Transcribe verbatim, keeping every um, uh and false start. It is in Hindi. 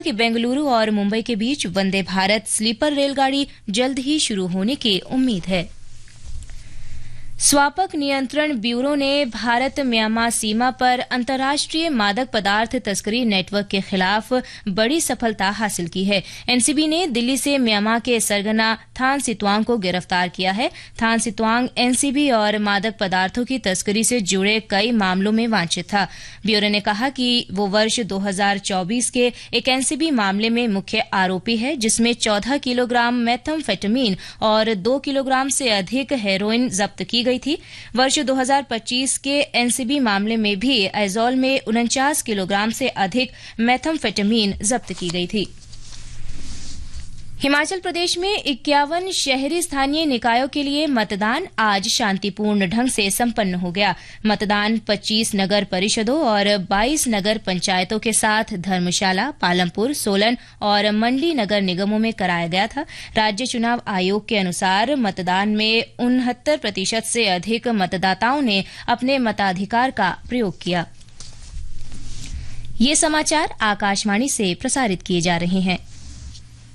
कि बेंगलुरु और मुंबई के बीच वंदे भारत स्लीपर रेलगाड़ी जल्द ही शुरू होने की उम्मीद है। स्वापक नियंत्रण ब्यूरो ने भारत म्यांमार सीमा पर अंतर्राष्ट्रीय मादक पदार्थ तस्करी नेटवर्क के खिलाफ बड़ी सफलता हासिल की है। एनसीबी ने दिल्ली से म्यांमार के सरगना थान सितवांग को गिरफ्तार किया है। थान सितवांग एनसीबी और मादक पदार्थों की तस्करी से जुड़े कई मामलों में वांछित था। ब्यूरो ने कहा कि वो वर्ष दो हज़ार चौबीस के एक एनसीबी मामले में मुख्य आरोपी है, जिसमें चौदह किलोग्राम मेथाम्फेटामिन और दो किलोग्राम से अधिक हेरोइन जब्त की गई थी। वर्ष दो हज़ार पच्चीस के एनसीबी मामले में भी एजोल में उनचास किलोग्राम से अधिक मेथाम्फेटामिन जब्त की गई थी। हिमाचल प्रदेश में इक्यावन शहरी स्थानीय निकायों के लिए मतदान आज शांतिपूर्ण ढंग से संपन्न हो गया। मतदान पच्चीस नगर परिषदों और बाईस नगर पंचायतों के साथ धर्मशाला, पालमपुर, सोलन और मंडी नगर निगमों में कराया गया था। राज्य चुनाव आयोग के अनुसार मतदान में उनहत्तर प्रतिशत से अधिक मतदाताओं ने अपने मताधिकार का प्रयोग किया। ये समाचार आकाशवाणी से प्रसारित किए जा रहे हैं।